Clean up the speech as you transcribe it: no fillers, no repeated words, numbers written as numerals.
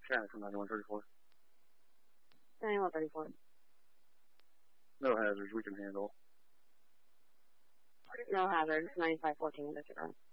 Traffic from 9134. 9134. No hazards, we can handle. No hazards, 9514 disregard.